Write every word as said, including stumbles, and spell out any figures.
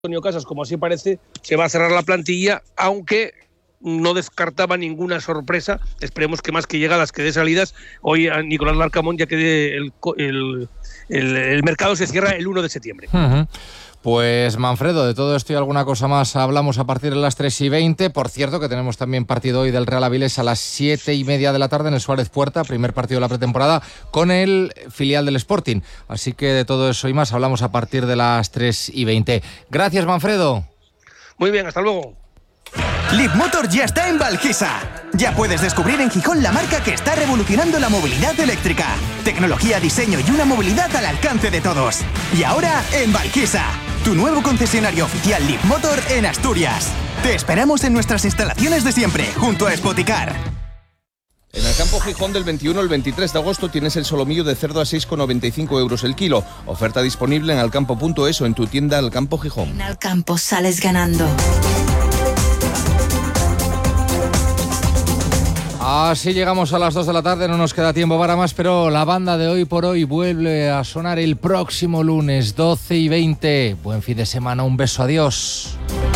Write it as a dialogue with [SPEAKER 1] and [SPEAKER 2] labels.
[SPEAKER 1] Antonio Casas, como así parece, se va a cerrar la plantilla, aunque no descartaba ninguna sorpresa. Esperemos que más que llegadas que de salidas. Hoy a Nicolás Larcamón, ya que el, el, el, el mercado se cierra el uno de septiembre.
[SPEAKER 2] Uh-huh. Pues Manfredo, de todo esto y alguna cosa más hablamos a partir de las tres y veinte. Por cierto, que tenemos también partido hoy del Real Avilés a las siete y media de la tarde en el Suárez Puerta, primer partido de la pretemporada, con el filial del Sporting. Así que de todo eso y más hablamos a partir de las tres y veinte. Gracias, Manfredo.
[SPEAKER 1] Muy bien, hasta luego.
[SPEAKER 3] Leapmotor ya está en Valquisa. Ya puedes descubrir en Gijón la marca que está revolucionando la movilidad eléctrica. Tecnología, diseño y una movilidad al alcance de todos. Y ahora en Valquisa, tu nuevo concesionario oficial Leapmotor en Asturias. Te esperamos en nuestras instalaciones de siempre, junto a Spoticar.
[SPEAKER 4] En el Campo Gijón del veintiuno al veintitrés de agosto tienes el solomillo de cerdo a seis con noventa y cinco euros el kilo. Oferta disponible en alcampo punto es o en tu tienda Alcampo Gijón.
[SPEAKER 5] En Alcampo sales ganando.
[SPEAKER 2] Así llegamos a las dos de la tarde, no nos queda tiempo para más, pero la banda de Hoy por Hoy vuelve a sonar el próximo lunes, doce y veinte. Buen fin de semana, un beso, adiós.